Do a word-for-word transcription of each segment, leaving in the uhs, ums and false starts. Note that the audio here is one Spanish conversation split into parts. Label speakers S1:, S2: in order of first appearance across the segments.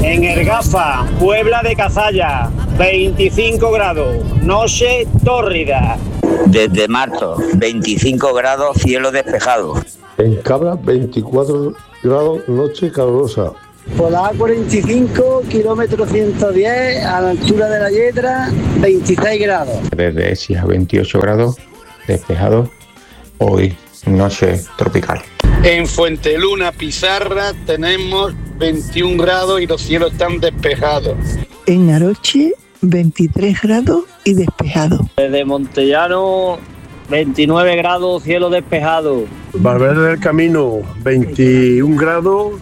S1: En Ergafa, Puebla de Cazalla, veinticinco grados, noche tórrida.
S2: Desde marzo, veinticinco grados, cielo despejado.
S3: En Cabra, veinticuatro grados, noche calurosa.
S4: Por la A cuarenta y cinco, kilómetro ciento diez, a la altura de la Yedra, veintiséis grados.
S5: Desde Ecija, veintiocho grados, despejado. Hoy, noche tropical.
S6: En Fuenteluna, Pizarra, tenemos veintiún grados y los cielos están despejados.
S7: En Aroche, veintitrés grados y despejado.
S1: Desde Montellano, veintinueve grados, cielo despejado.
S3: Valverde del Camino, veintiún grados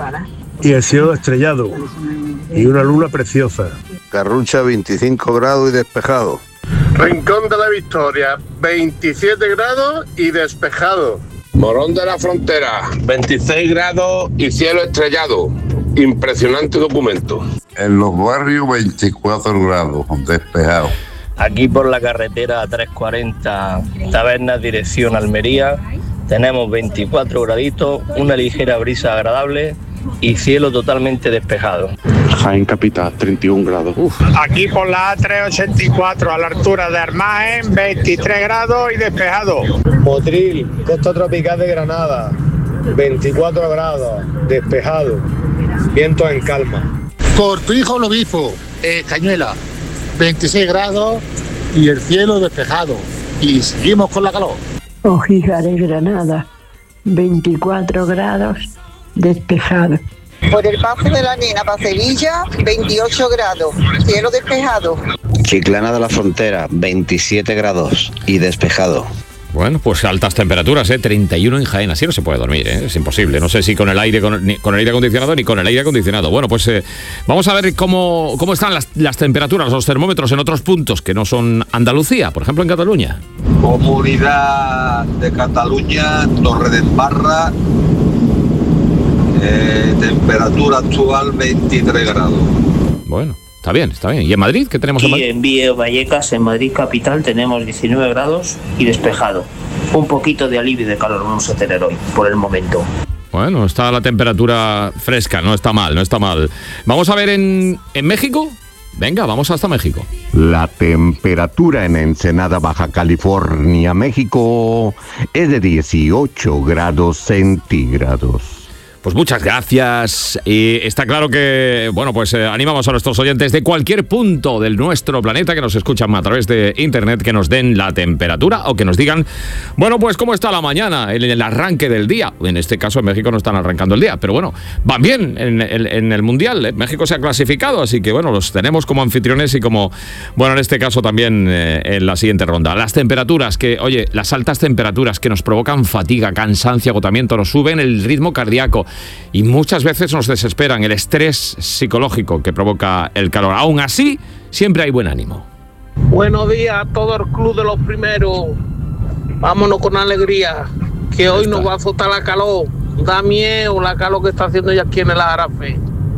S3: y el cielo estrellado. Y una luna preciosa.
S8: Garrucha, veinticinco grados y despejado.
S6: Rincón de la Victoria, veintisiete grados y despejado. Morón de la Frontera, veintiséis grados y cielo estrellado. Impresionante documento.
S8: En los barrios, veinticuatro grados, despejado.
S1: Aquí por la carretera trescientos cuarenta, Tabernas, dirección Almería, tenemos veinticuatro graditos, una ligera brisa agradable y cielo totalmente despejado.
S5: Jaén Capital, treinta y un grados. Uf.
S6: Aquí por la A trescientos ochenta y cuatro, a la altura de Armaen, veintitrés grados y despejado.
S3: Motril, costa tropical de Granada, veinticuatro grados, despejado. Viento en calma.
S6: Cortijo el Obispo, eh, Cañuela, veintiséis grados y el cielo despejado. Y seguimos con la calor.
S7: Ojija de Granada, veinticuatro grados, despejado.
S9: Por el Paso de la Nena para Sevilla, veintiocho grados, cielo despejado.
S2: Chiclana de la Frontera, veintisiete grados y despejado.
S10: Bueno, pues altas temperaturas, ¿eh? treinta y uno en Jaén, así no se puede dormir, ¿eh? Es imposible. No sé si con el aire con, ni con el aire acondicionado ni con el aire acondicionado. Bueno, pues eh, vamos a ver cómo, cómo están las, las temperaturas, los termómetros en otros puntos que no son Andalucía, por ejemplo en Cataluña.
S8: Comunidad de Cataluña, Torre de Embarra, eh, temperatura actual veintitrés grados.
S10: Bueno, está bien, está bien. ¿Y en Madrid? ¿Qué tenemos en Madrid?
S1: Y en Vío Vallecas, en Madrid capital, tenemos diecinueve grados y despejado. Un poquito de alivio de calor vamos a tener hoy, por el momento.
S10: Bueno, está la temperatura fresca, no está mal, no está mal. Vamos a ver en, en México. Venga, vamos hasta México.
S11: La temperatura en Ensenada, Baja California, México, es de dieciocho grados centígrados.
S10: Pues muchas gracias. Y está claro que, bueno, pues eh, animamos a nuestros oyentes de cualquier punto del nuestro planeta que nos escuchan a través de internet que nos den la temperatura o que nos digan, bueno, pues cómo está la mañana, en el arranque del día. En este caso en México no están arrancando el día, pero bueno, van bien en, en, en el Mundial. México se ha clasificado, así que bueno, los tenemos como anfitriones y como, bueno, en este caso también eh, en la siguiente ronda. Las temperaturas que, oye, las altas temperaturas que nos provocan fatiga, cansancio, agotamiento, nos suben el ritmo cardíaco. Y muchas veces nos desesperan, el estrés psicológico que provoca el calor. Aún así, siempre hay buen ánimo.
S6: Buenos días a todo el club de los primeros. Vámonos con alegría, que hoy nos va a azotar la calor. Da miedo la calor que está haciendo ya aquí en el Jarafe.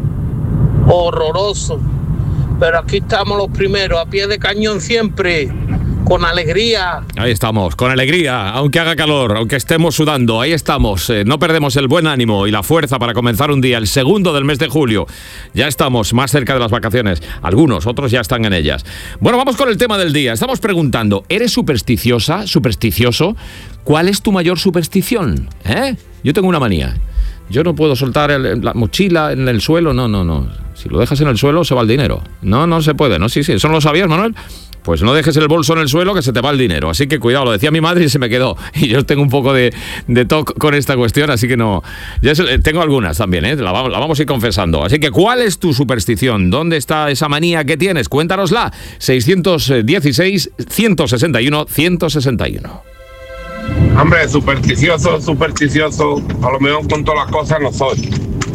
S6: Horroroso. Pero aquí estamos los primeros, a pie de cañón siempre. Con alegría.
S10: Ahí estamos, con alegría, aunque haga calor, aunque estemos sudando, ahí estamos. Eh, no perdemos el buen ánimo y la fuerza para comenzar un día, el segundo del mes de julio. Ya estamos más cerca de las vacaciones. Algunos, otros ya están en ellas. Bueno, vamos con el tema del día. Estamos preguntando, ¿eres supersticiosa, supersticioso? ¿Cuál es tu mayor superstición? ¿Eh? Yo tengo una manía. Yo no puedo soltar el, la mochila en el suelo, no, no, no. Si lo dejas en el suelo, se va el dinero. No, no se puede, ¿no? Sí, sí, ¿eso no lo sabías, Manuel? Pues no dejes el bolso en el suelo que se te va el dinero. Así que cuidado, lo decía mi madre y se me quedó. Y yo tengo un poco de, de toque con esta cuestión, así que no... Ya tengo algunas también, ¿eh? La vamos, la vamos a ir confesando. Así que, ¿cuál es tu superstición? ¿Dónde está esa manía que tienes? Cuéntanosla. seiscientos dieciséis, ciento sesenta y uno, ciento sesenta y uno.
S6: Hombre, supersticioso, supersticioso. A lo mejor con todas las cosas no soy.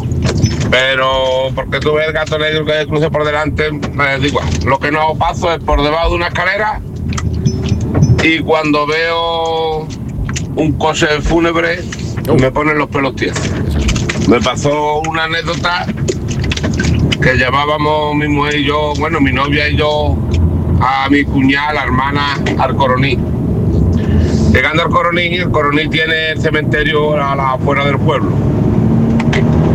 S6: Pero porque tú ves el gato negro que cruce por delante, me digo, lo que no paso es por debajo de una escalera y cuando veo un coche fúnebre me ponen los pelos tiesos. Me pasó una anécdota que llevábamos mi mujer y yo, bueno, mi novia y yo, a mi cuñada, la hermana, al Coroní. Llegando al Coroní, el Coroní tiene el cementerio a la afuera del pueblo.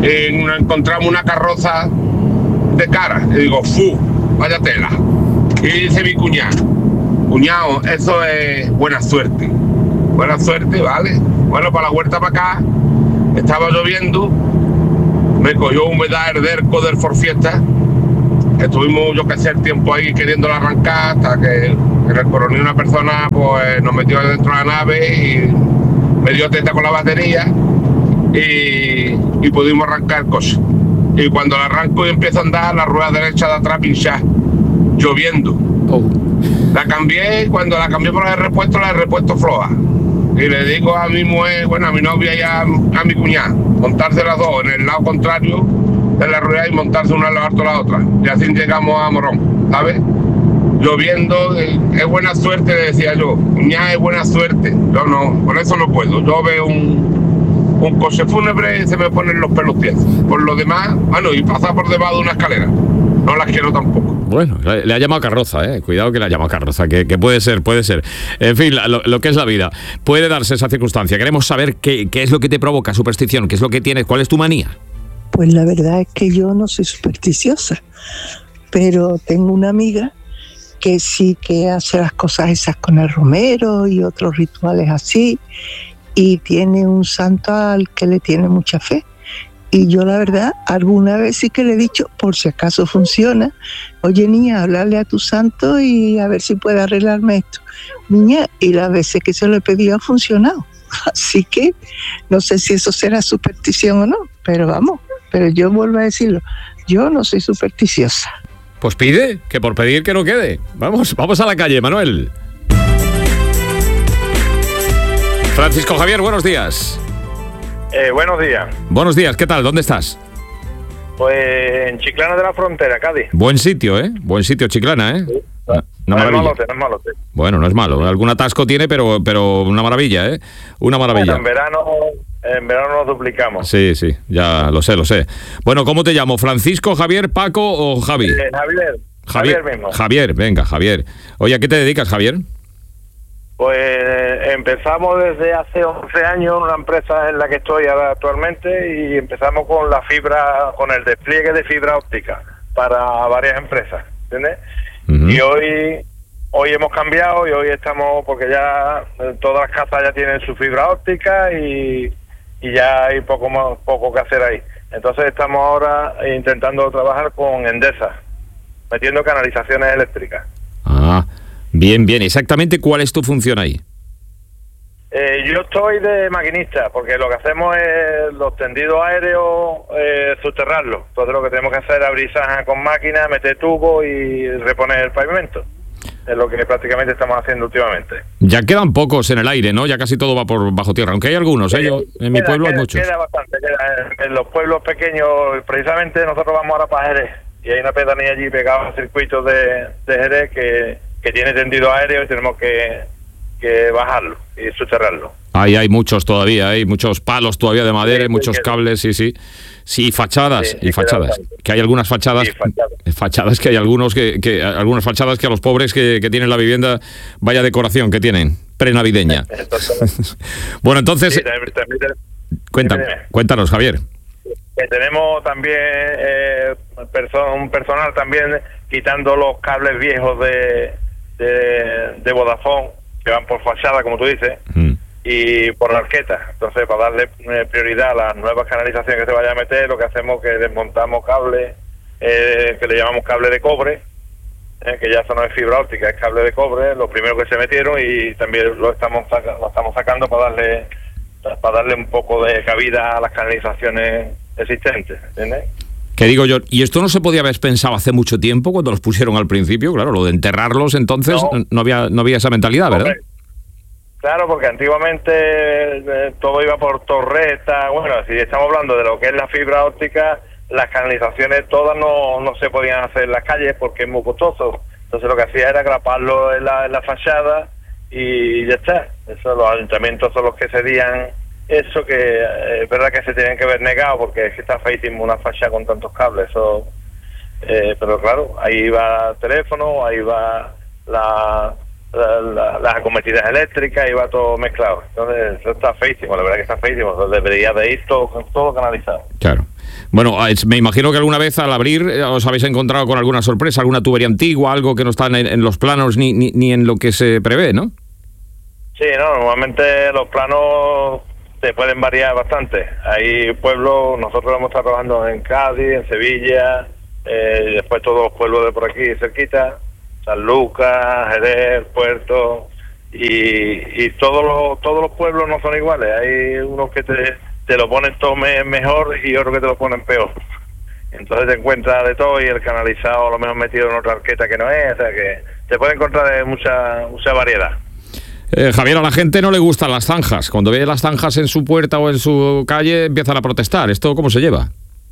S6: y nos encontramos una carroza de cara. Y digo, ¡fu! Vaya tela. Y dice mi cuñado, cuñado, eso es buena suerte. Buena suerte, ¿vale? Bueno, para la huerta para acá, estaba lloviendo, me cogió humedad el derco del Forfiesta. Estuvimos, yo que sé, el tiempo ahí queriéndolo arrancar hasta que en el coronel una persona pues nos metió dentro de la nave y me dio teta con la batería y, y pudimos arrancar el coche. Y cuando la arranco y empiezo a andar, la rueda derecha de atrás pinchada, lloviendo. Oh. La cambié, cuando la cambié por el repuesto, la he repuesto floja. Y le digo a mi mujer, bueno, a mi novia y a, a mi cuñada, montarse las dos en el lado contrario de la rueda y montarse una al lado de la otra. Y así llegamos a Morón, ¿sabes? Lloviendo, es buena suerte, decía yo. Cuñada, es buena suerte. Yo no, por eso no puedo. Yo veo un, un coche fúnebre y se me ponen los pelos tiesos. Por lo demás, bueno, y pasar por debajo de una escalera. No las quiero tampoco.
S10: Bueno, le ha llamado carroza, eh. Cuidado que le ha llamado carroza, que, que puede ser, puede ser. En fin, lo, lo que es la vida. Puede darse esa circunstancia. Queremos saber qué, qué es lo que te provoca superstición, qué es lo que tienes, cuál es tu manía.
S7: Pues la verdad es que yo no soy supersticiosa, pero tengo una amiga que sí que hace las cosas esas con el romero y otros rituales así, y tiene un santo al que le tiene mucha fe. Y yo la verdad, alguna vez sí que le he dicho, por si acaso funciona, oye niña, háblale a tu santo y a ver si puede arreglarme esto. Niña, y las veces que se lo he pedido ha funcionado. Así que no sé si eso será superstición o no, pero vamos, pero yo vuelvo a decirlo, yo no soy supersticiosa.
S10: Pues pide, que por pedir que no quede. Vamos, vamos a la calle, Manuel. Francisco Javier, buenos días.
S12: Eh, buenos días.
S10: Buenos días, ¿qué tal? ¿Dónde estás?
S12: Pues en Chiclana de la Frontera, Cádiz.
S10: Buen sitio, ¿eh? Buen sitio, Chiclana, ¿eh?
S12: Sí.
S10: Una, una
S12: no, es
S10: maravilla.
S12: malote, no es malote.
S10: Bueno, no es malo. Algún atasco tiene, pero, pero una maravilla, ¿eh? Una maravilla.
S12: Bueno, en verano, en verano nos duplicamos.
S10: Sí, sí, ya lo sé, lo sé. Bueno, ¿cómo te llamo? ¿Francisco, Javier, Paco o Javi?
S12: Eh, Javier.
S10: Javier.
S12: Javier mismo.
S10: Javier, venga, Javier. Oye, ¿a qué te dedicas, Javier?
S12: Pues empezamos desde hace once años en una empresa en la que estoy ahora actualmente y empezamos con la fibra, con el despliegue de fibra óptica para varias empresas, ¿entiendes? Uh-huh. Y hoy hoy hemos cambiado y hoy estamos, porque ya todas las casas ya tienen su fibra óptica y, y ya hay poco más, poco que hacer ahí. Entonces estamos ahora intentando trabajar con Endesa, metiendo canalizaciones eléctricas.
S10: Ah, bien, bien. Exactamente, ¿cuál es tu función ahí?
S12: Eh, yo estoy de maquinista, porque lo que hacemos es los tendidos aéreos, eh, subterrarlos. Entonces lo que tenemos que hacer es abrir zanja con máquina, meter tubo y reponer el pavimento. Es lo que prácticamente estamos haciendo últimamente.
S10: Ya quedan pocos en el aire, ¿no? Ya casi todo va por bajo tierra, aunque hay algunos, ¿eh? Yo, en mi
S12: queda,
S10: pueblo
S12: queda,
S10: hay muchos.
S12: Queda bastante, queda en, en los pueblos pequeños, precisamente nosotros vamos ahora para Jerez, y hay una pedanía allí pegada al circuito de, de Jerez que, que tiene tendido aéreo y tenemos que, que bajarlo y subterrarlo. Ahí
S10: hay muchos todavía, hay muchos palos todavía de madera, sí, muchos queda. cables, sí, sí. Sí, fachadas, sí, y fachadas. Que hay algunas fachadas, sí, fachadas. fachadas que hay algunos que, que algunas fachadas que a los pobres que, que tienen la vivienda, vaya decoración que tienen, prenavideña. Bueno, entonces, sí, también, también, cuenta, cuéntanos, Javier.
S12: Que tenemos también eh, perso- un personal también quitando los cables viejos de, de, de Vodafone, que van por fachada, como tú dices, mm. y por la arqueta. Entonces, para darle eh, prioridad a las nuevas canalizaciones que se vaya a meter, lo que hacemos es que desmontamos cables, eh, que le llamamos cable de cobre, eh, que ya eso no es fibra óptica, es cable de cobre, los primeros que se metieron, y también lo estamos saca- lo estamos sacando para darle para darle un poco de cabida a las canalizaciones existentes, ¿entiendes?
S10: Que digo yo, ¿y esto no se podía haber pensado hace mucho tiempo cuando los pusieron al principio? Claro, lo de enterrarlos entonces no, no había no había esa mentalidad, ¿verdad?
S12: Hombre, claro, porque antiguamente eh, todo iba por torreta. Bueno, si estamos hablando de lo que es la fibra óptica, las canalizaciones todas no, no se podían hacer en las calles porque es muy costoso. Entonces lo que hacía era graparlo en la, en la fachada y ya está. Eso, los ayuntamientos son los que cedían eso, que eh, es verdad que se tienen que ver negado porque es que está feitísimo una fachada con tantos cables. Eso, eh, pero claro, ahí va el teléfono, ahí va la la, la, las acometidas eléctricas y va todo mezclado. Entonces eso está feísimo, la verdad que está feísimo. Entonces, debería de ir todo, todo canalizado.
S10: Claro. Bueno, me imagino que alguna vez al abrir os habéis encontrado con alguna sorpresa, alguna tubería antigua, algo que no está en, en los planos ni, ni, ni en lo que se prevé, ¿no?
S12: Sí, no, normalmente los planos se pueden variar bastante. Hay pueblos, nosotros hemos estado trabajando en Cádiz, en Sevilla, eh, y después todos los pueblos de por aquí cerquita, San Lucas, Jerez, Puerto, y, y todos los todos los pueblos no son iguales. Hay unos que te, te lo ponen todo me, mejor y otros que te lo ponen peor. Entonces te encuentras de todo y el canalizado a lo mejor metido en otra arqueta que no es, o sea que te puedes encontrar de mucha mucha variedad.
S10: Eh, Javier, a la gente no le gustan las zanjas. Cuando ve las zanjas en su puerta o en su calle empiezan a protestar. ¿Esto cómo se lleva?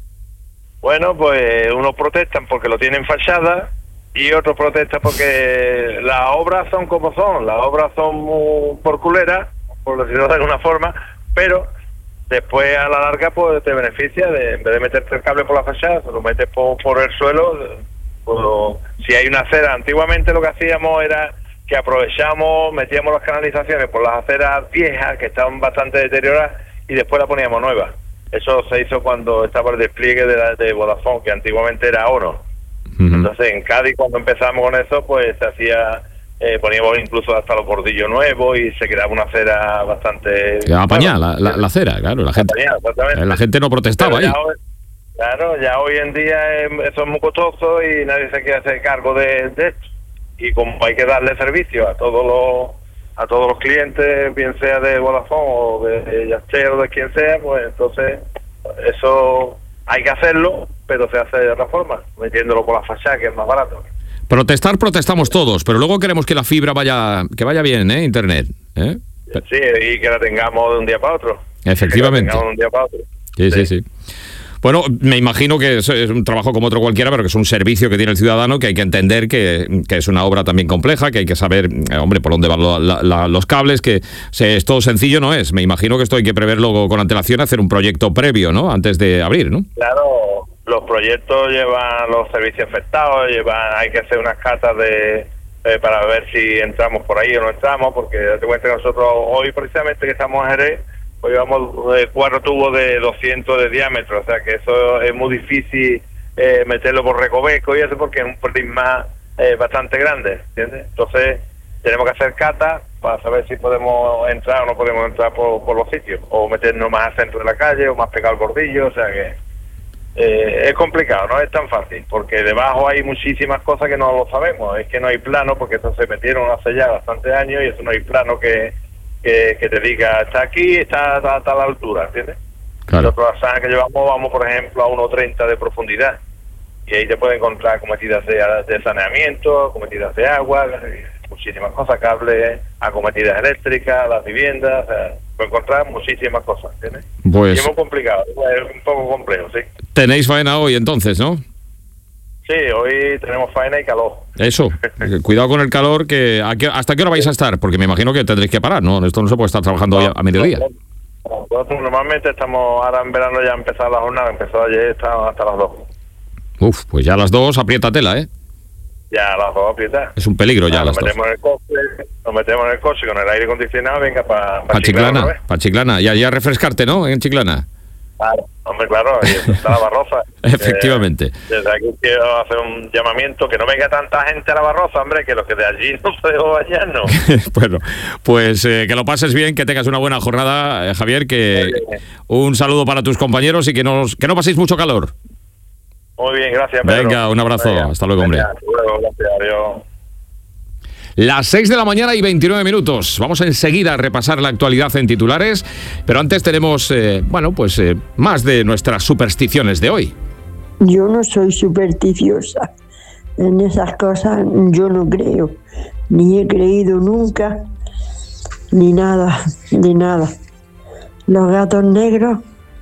S12: Bueno, pues unos protestan porque lo tienen fachada y otros protestan porque las obras son como son. Las obras son muy por culera, por decirlo de alguna forma, pero después a la larga pues te beneficia de, en vez de meterte el cable por la fachada, te lo metes por, por el suelo. Pues, si hay una acera, antiguamente lo que hacíamos era que aprovechamos, metíamos las canalizaciones por las aceras viejas que estaban bastante deterioradas y después las poníamos nuevas. Eso se hizo cuando estaba el despliegue de, la, de Vodafone, que antiguamente era Ono. Uh-huh. Entonces en Cádiz cuando empezamos con eso pues se hacía, eh, poníamos incluso hasta los bordillos nuevos y se creaba una acera bastante...
S10: Apañada la, la, la acera, claro, la gente,
S12: apañada,
S10: la gente no protestaba ahí.
S12: Hoy, claro, ya hoy en día eso es muy costoso y nadie se quiere hacer cargo de, de esto. Y como hay que darle servicio a todos los a todos los clientes, bien sea de Vodafone o de Yastel o de quien sea, pues entonces eso hay que hacerlo, pero se hace de otra forma, metiéndolo por la fachada, que es más barato.
S10: Protestar, protestamos todos, pero luego queremos que la fibra vaya que vaya bien, ¿eh? Internet. ¿eh?
S12: Sí, y que la tengamos de un día para otro.
S10: Efectivamente.
S12: Que la tengamos de un día para otro.
S10: Sí, sí, sí. sí. Bueno, me imagino que es, es un trabajo como otro cualquiera, pero que es un servicio que tiene el ciudadano, que hay que entender que, que es una obra también compleja, que hay que saber, eh, hombre, por dónde van lo, la, la, los cables, que se, esto sencillo no es. Me imagino que esto hay que preverlo con antelación, hacer un proyecto previo, ¿no? Antes de abrir, ¿no?
S12: Claro, los proyectos llevan los servicios afectados, llevan, hay que hacer unas catas de eh, para ver si entramos por ahí o no entramos, porque date cuenta que nosotros hoy precisamente que estamos en Jerez, pues llevamos eh, cuatro tubos de doscientos de diámetro, o sea que eso es muy difícil eh, meterlo por recoveco y eso porque es un prisma eh, bastante grande, ¿entiendes? Entonces tenemos que hacer catas para saber si podemos entrar o no podemos entrar por, por los sitios, o meternos más al centro de la calle o más pegado al bordillo, o sea que eh, es complicado, no es tan fácil, porque debajo hay muchísimas cosas que no lo sabemos, es que no hay plano, porque eso se metieron hace ya bastantes años y eso no hay plano que Que, que te diga, está aquí, está a tal altura, ¿entiendes?
S10: Claro.
S12: Nosotros las zanjas que llevamos vamos, por ejemplo, a uno treinta de profundidad y ahí te puedes encontrar acometidas de, de saneamiento, acometidas de agua, muchísimas cosas, cables, acometidas eléctricas, las viviendas, o sea, puedes encontrar muchísimas cosas, ¿entiendes?
S10: Pues...
S12: Y es muy complicado, es un poco complejo, sí.
S10: Tenéis faena hoy entonces, ¿no?
S12: Sí, hoy tenemos faena y calor.
S10: Eso, cuidado con el calor, que ¿a qué, ¿hasta qué hora vais a estar? Porque me imagino que tendréis que parar, ¿no? Esto no se puede estar trabajando hoy a, a mediodía.
S12: Nosotros normalmente estamos, ahora en verano ya ha empezado la jornada, empezó ayer, está hasta las dos.
S10: Uf, pues ya a las dos aprieta tela, ¿eh?
S12: Ya a las dos aprieta.
S10: Es un peligro ya a las
S12: nos metemos
S10: dos.
S12: En el coche, nos metemos en el coche con el aire acondicionado, venga para
S10: pa
S12: pa
S10: Chiclana.
S12: Chiclana,
S10: Para Chiclana, ya, ya refrescarte, ¿no? En Chiclana.
S12: Claro, hombre, claro, ahí está la Barroza.
S10: Efectivamente.
S12: Eh, desde aquí quiero hacer un llamamiento, que no venga tanta gente a la Barroza, hombre, que los que de allí no podemos bañarnos.
S10: Bueno, pues eh, que lo pases bien, que tengas una buena jornada, eh, Javier, que un saludo para tus compañeros y que, nos, que no paséis mucho calor.
S12: Muy bien, gracias, Pedro.
S10: Venga, un abrazo,
S12: venga,
S10: hasta luego,
S12: venga,
S10: hombre.
S12: Hasta luego, gracias, adiós.
S10: Las seis de la mañana y veintinueve minutos. Vamos enseguida a repasar la actualidad en titulares, pero antes tenemos, eh, bueno, pues eh, más de nuestras supersticiones de hoy.
S13: Yo no soy supersticiosa. En esas cosas yo no creo. Ni he creído nunca, ni nada, de nada. Los gatos negros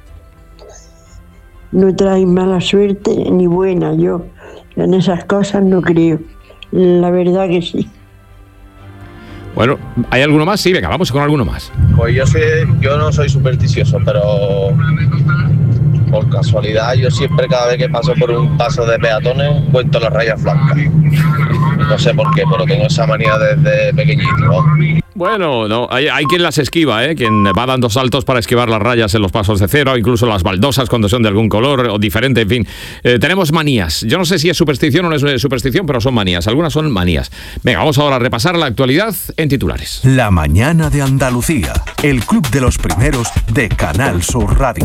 S13: no traen mala suerte ni buena. Yo en esas cosas no creo. La verdad que sí.
S10: Bueno, ¿hay alguno más? Sí, venga, vamos con alguno más.
S14: Pues yo soy, yo no soy supersticioso, pero por casualidad yo siempre, cada vez que paso por un paso de peatones, cuento las rayas blancas. No sé por qué, pero tengo esa manía desde pequeñito, ¿no?
S10: Bueno, no, hay, hay quien las esquiva, ¿eh? Quien va dando saltos para esquivar las rayas en los pasos de cero, incluso las baldosas cuando son de algún color o diferente, en fin. Eh, tenemos manías. Yo no sé si es superstición o no es superstición, pero son manías. Algunas son manías. Venga, vamos ahora a repasar la actualidad en titulares.
S15: La mañana de Andalucía, el club de los primeros de Canal Sur Radio.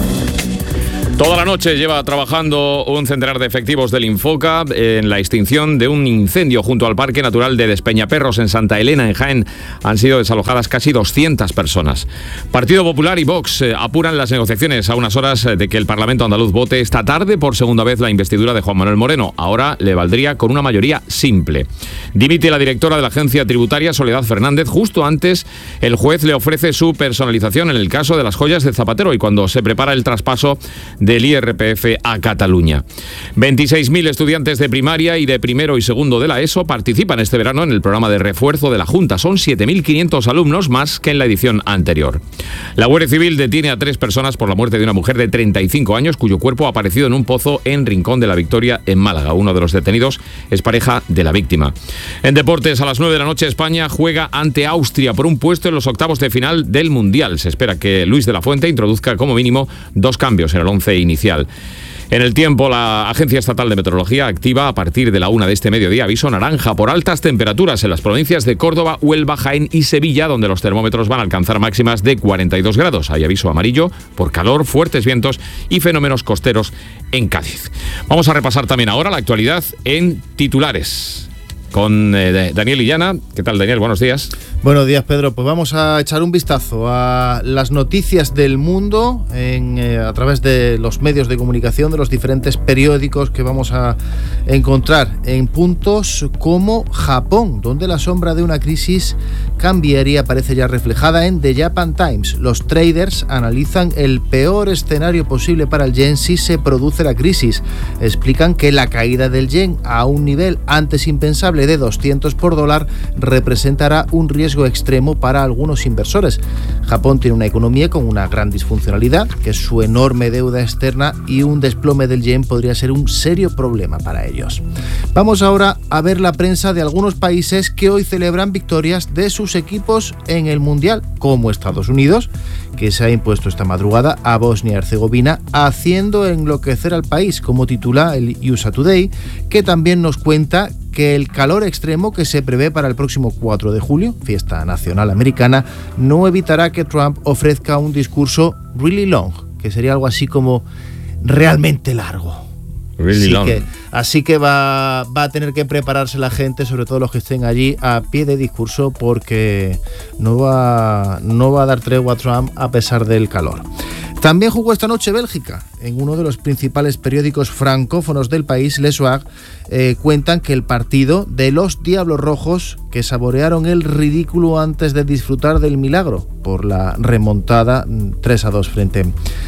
S10: Toda la noche lleva trabajando un centenar de efectivos del Infoca en la extinción de un incendio junto al Parque Natural de Despeñaperros en Santa Elena, en Jaén. Han sido desalojadas casi doscientas personas. Partido Popular y Vox eh, apuran las negociaciones a unas horas de que el Parlamento andaluz vote esta tarde por segunda vez la investidura de Juan Manuel Moreno. Ahora le valdría con una mayoría simple. Dimite la directora de la Agencia Tributaria, Soledad Fernández. Justo antes, el juez le ofrece su personalización en el caso de las joyas de Zapatero y cuando se prepara el traspaso del I R P F a Cataluña. veintiséis mil estudiantes de primaria y de primero y segundo de la ESO participan este verano en el programa de refuerzo de la Junta. Son siete mil quinientos alumnos más que en la edición anterior. La Guardia Civil detiene a tres personas por la muerte de una mujer de treinta y cinco años cuyo cuerpo ha aparecido en un pozo en Rincón de la Victoria, en Málaga. Uno de los detenidos es pareja de la víctima. En deportes, a las nueve de la noche, España juega ante Austria por un puesto en los octavos de final del Mundial. Se espera que Luis de la Fuente introduzca como mínimo dos cambios en el once inicial. En el tiempo, la Agencia Estatal de Meteorología activa a partir de la una de este mediodía aviso naranja por altas temperaturas en las provincias de Córdoba, Huelva, Jaén y Sevilla, donde los termómetros van a alcanzar máximas de cuarenta y dos grados. Hay aviso amarillo por calor, fuertes vientos y fenómenos costeros en Cádiz. Vamos a repasar también ahora la actualidad en titulares con eh, Daniel Illana. ¿Qué tal, Daniel? Buenos días.
S16: Buenos días, Pedro. Pues vamos a echar un vistazo a las noticias del mundo en, eh, a través de los medios de comunicación, de los diferentes periódicos que vamos a encontrar en puntos como Japón, donde la sombra de una crisis cambiaria aparece ya reflejada en The Japan Times. Los traders analizan el peor escenario posible para el yen si se produce la crisis. Explican que la caída del yen a un nivel antes impensable de doscientos por dólar representará un riesgo extremo para algunos inversores. Japón tiene una economía con una gran disfuncionalidad, que es su enorme deuda externa, y un desplome del yen podría ser un serio problema para ellos. Vamos ahora a ver la prensa de algunos países que hoy celebran victorias de sus equipos en el Mundial, como Estados Unidos, que se ha impuesto esta madrugada a Bosnia y Herzegovina, haciendo enloquecer al país, como titula el U S A Today, que también nos cuenta que el calor extremo que se prevé para el próximo cuatro de julio, fiesta nacional americana, no evitará que Trump ofrezca un discurso really long, que sería algo así como realmente largo.
S10: Really
S16: así
S10: long.
S16: Que, así que va, va a tener que prepararse la gente, sobre todo los que estén allí, a pie de discurso, porque no va, no va a dar tregua a Trump a pesar del calor. También jugó esta noche Bélgica. En uno de los principales periódicos francófonos del país, Le Soir, eh, cuentan que el partido de los Diablos Rojos, que saborearon el ridículo antes de disfrutar del milagro por la remontada tres a dos frente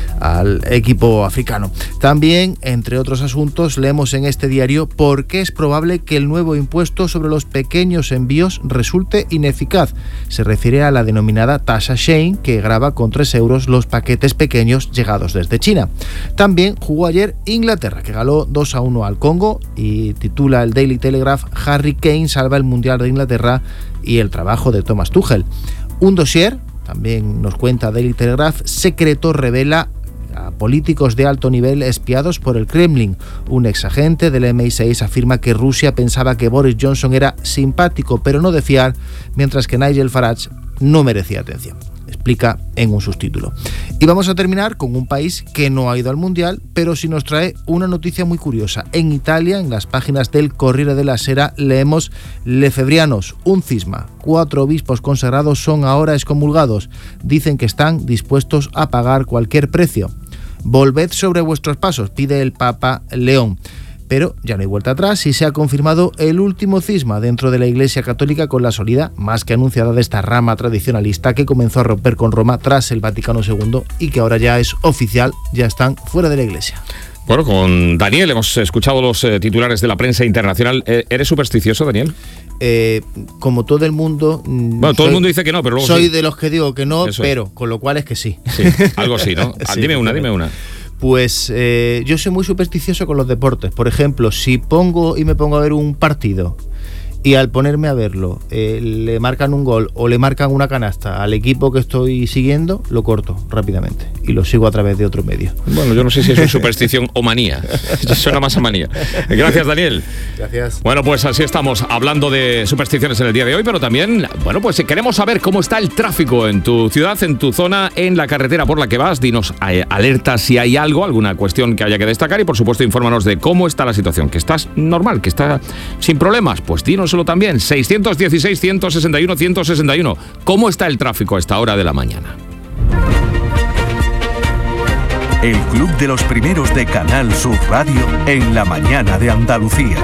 S16: al equipo africano. También, entre otros asuntos, leemos en este diario por qué es probable que el nuevo impuesto sobre los pequeños envíos resulte ineficaz. Se refiere a la denominada tasa Shein, que grava con tres euros los paquetes pequeños llegados desde China. También jugó ayer Inglaterra, que ganó dos a uno al Congo, y titula el Daily Telegraph: Harry Kane salva el Mundial de Inglaterra y el trabajo de Thomas Tuchel. Un dossier, también nos cuenta Daily Telegraph, secreto revela a políticos de alto nivel espiados por el Kremlin. Un exagente del eme i seis afirma que Rusia pensaba que Boris Johnson era simpático pero no de fiar, mientras que Nigel Farage no merecía atención. Explica en un subtítulo. Y vamos a terminar con un país que no ha ido al Mundial, pero sí nos trae una noticia muy curiosa. En Italia, en las páginas del Corriere della Sera, leemos: Lefebrianos, un cisma. Cuatro obispos consagrados son ahora excomulgados. Dicen que están dispuestos a pagar cualquier precio. Volved sobre vuestros pasos, pide el Papa León. Pero ya no hay vuelta atrás y se ha confirmado el último cisma dentro de la Iglesia Católica, con la salida más que anunciada de esta rama tradicionalista que comenzó a romper con Roma tras el Vaticano segundo y que ahora ya es oficial, ya están fuera de la Iglesia.
S10: Bueno, con Daniel hemos escuchado los eh, titulares de la prensa internacional. Eh, ¿Eres supersticioso, Daniel?
S16: Eh, como todo el mundo...
S10: Bueno, todo soy, el mundo dice que no, pero luego
S16: soy
S10: sí.
S16: de los que digo que no,
S10: Eso
S16: pero
S10: es.
S16: Con lo cual es que sí.
S10: Sí, algo sí, ¿no? Sí, dime una, dime una.
S16: Pues eh, yo soy muy supersticioso con los deportes. Por ejemplo, si pongo y me pongo a ver un partido y al ponerme a verlo eh, le marcan un gol o le marcan una canasta al equipo que estoy siguiendo, lo corto rápidamente y lo sigo a través de otro medio.
S10: Bueno, yo no sé si es superstición o manía. Suena más a manía. Gracias, Daniel.
S16: Gracias.
S10: Bueno, pues así estamos hablando de supersticiones en el día de hoy, pero también, bueno, pues queremos saber cómo está el tráfico en tu ciudad, en tu zona, en la carretera por la que vas. Dinos, eh, alerta si hay algo, alguna cuestión que haya que destacar y, por supuesto, infórmanos de cómo está la situación, que estás normal, que está sin problemas. Pues dínoslo también. seiscientos dieciséis, ciento sesenta y uno, ciento sesenta y uno. ¿Cómo está el tráfico a esta hora de la mañana?
S15: El Club de los Primeros de Canal Sur Radio en la mañana de Andalucía.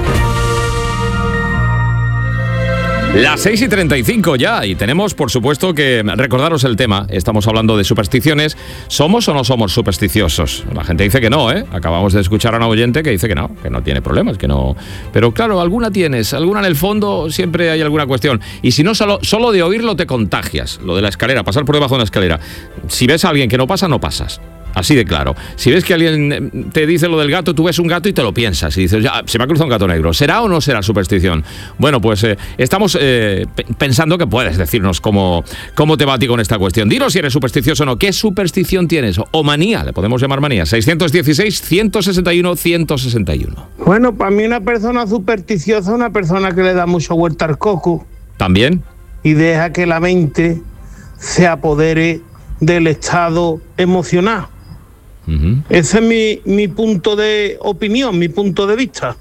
S10: Las seis y treinta y cinco ya, y tenemos, por supuesto, que recordaros el tema. Estamos hablando de supersticiones. ¿Somos o no somos supersticiosos? La gente dice que no, ¿eh? Acabamos de escuchar a una oyente que dice que no, que no tiene problemas, que no... Pero claro, alguna tienes, alguna en el fondo, siempre hay alguna cuestión. Y si no, solo, solo de oírlo te contagias. Lo de la escalera, pasar por debajo de una escalera. Si ves a alguien que no pasa, no pasas. Así de claro. Si ves que alguien te dice lo del gato, tú ves un gato y te lo piensas y dices, ya, se me ha cruzado un gato negro. ¿Será o no será superstición? Bueno, pues eh, estamos eh, p- pensando que puedes decirnos cómo, cómo te va a ti con esta cuestión. Dinos si eres supersticioso o no. ¿Qué superstición tienes? O manía, le podemos llamar manía. seiscientos dieciséis, ciento sesenta y uno, ciento sesenta y uno.
S6: Bueno, para mí una persona supersticiosa es una persona que le da mucha vuelta al coco.
S10: ¿También?
S6: Y deja que la mente se apodere del estado emocional. Uh-huh. Ese es mi, mi punto de opinión, mi punto de vista.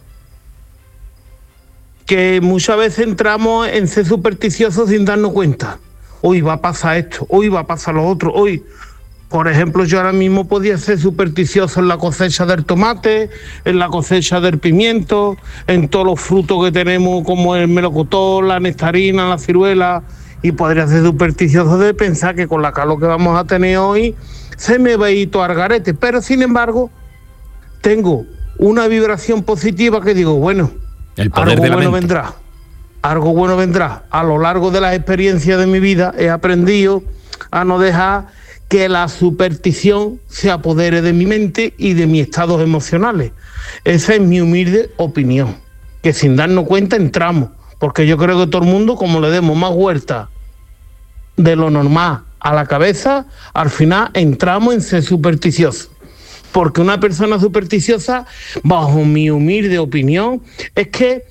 S6: Que muchas veces entramos en ser supersticiosos sin darnos cuenta. Hoy va a pasar esto, hoy va a pasar lo otro, hoy... Por ejemplo, yo ahora mismo podía ser supersticioso en la cosecha del tomate, en la cosecha del pimiento, en todos los frutos que tenemos como el melocotón, la nectarina, la ciruela, y podría ser supersticioso de pensar que con la calor que vamos a tener hoy se me va a ir todo al garete. Pero sin embargo, tengo una vibración positiva que digo, bueno,
S10: el poder
S6: algo
S10: de la
S6: bueno
S10: mente.
S6: vendrá, algo bueno vendrá. A lo largo de las experiencias de mi vida he aprendido a no dejar que la superstición se apodere de mi mente y de mis estados emocionales. Esa es mi humilde opinión, que sin darnos cuenta entramos, porque yo creo que todo el mundo, como le demos más vuelta de lo normal a la cabeza, al final entramos en ser supersticiosos. Porque una persona supersticiosa, bajo mi humilde opinión, es que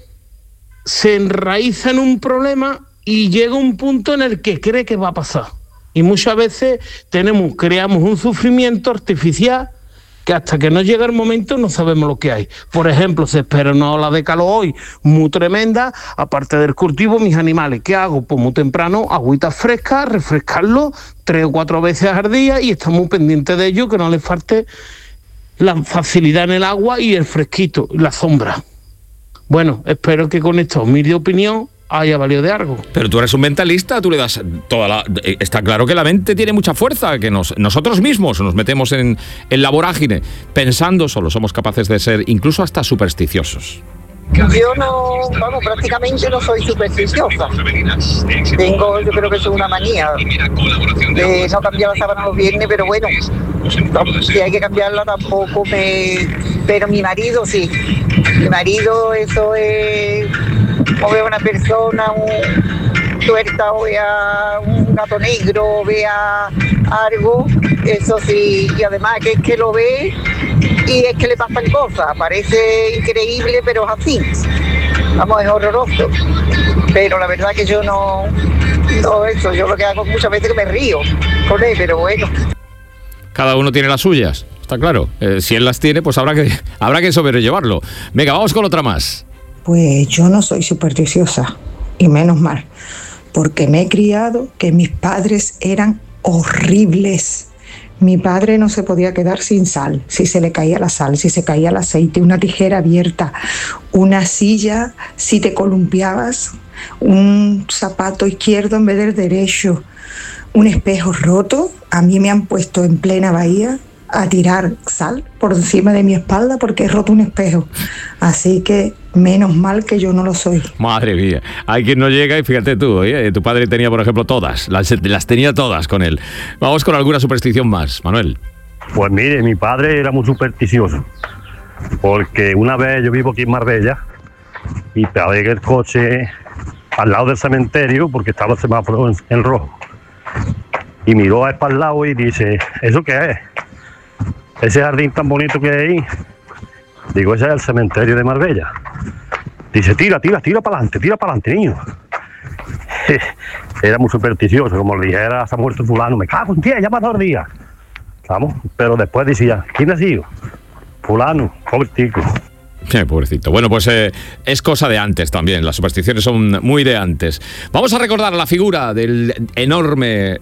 S6: se enraiza en un problema y llega un punto en el que cree que va a pasar. Y muchas veces tenemos, creamos un sufrimiento artificial que hasta que no llega el momento no sabemos lo que hay. Por ejemplo, se espera una ola de calor hoy muy tremenda, aparte del cultivo, mis animales, ¿qué hago? Pues muy temprano, agüita fresca, refrescarlo tres o cuatro veces al día y estamos pendientes de ello, que no les falte la facilidad en el agua y el fresquito, la sombra. Bueno, espero que con esta humilde opinión haya valido de algo.
S10: Pero tú eres un mentalista, tú le das toda la... Está claro que la mente tiene mucha fuerza, que nos, nosotros mismos nos metemos en, en la vorágine, pensando solo, somos capaces de ser incluso hasta supersticiosos.
S9: Yo no, vamos, prácticamente no soy supersticiosa. Tengo, yo creo que es una manía de no cambiar la sábana los viernes, pero bueno, si hay que cambiarla tampoco me... Pero mi marido sí. Mi marido, eso es... O vea una persona un, tuerta, o vea un gato negro, o vea algo, eso sí, y además que es que lo ve y es que le pasan cosas, parece increíble, pero es así. Vamos, es horroroso. Pero la verdad que yo no, no eso, yo lo que hago muchas veces es que me río con él, pero bueno.
S10: Cada uno tiene las suyas, está claro. Eh, si él las tiene, pues habrá que, habrá que sobrellevarlo. Venga, vamos con otra más.
S17: Pues yo no soy supersticiosa, y menos mal, porque me he criado que mis padres eran horribles. Mi padre no se podía quedar sin sal, si se le caía la sal, si se caía el aceite, una tijera abierta, una silla, si te columpiabas, un zapato izquierdo en vez del derecho, un espejo roto. A mí me han puesto en plena bahía a tirar sal por encima de mi espalda porque he roto un espejo. Así que menos mal que yo no lo soy.
S10: Madre mía, hay quien no llega y fíjate tú, ¿eh? Tu padre tenía, por ejemplo, todas, las, las tenía todas con él. Vamos con alguna superstición más, Manuel.
S18: Pues mire, mi padre era muy supersticioso, porque una vez yo vivo aquí en Marbella y paré el coche al lado del cementerio, porque estaba el semáforo en, en rojo. Y miró a para el lado y dice, ¿eso qué es? Ese jardín tan bonito que hay ahí. Digo, ese es el cementerio de Marbella. Dice, tira, tira, tira para adelante, tira para adelante, niño. Era muy supersticioso, como le dijera, se ha muerto fulano, me cago en tía, ya más dos días. ¿Vamos? Pero después decía, ¿quién ha sido? Fulano, pobretico.
S10: Qué pobrecito. Bueno, pues eh, es cosa de antes también. Las supersticiones son muy de antes. Vamos a recordar la figura del enorme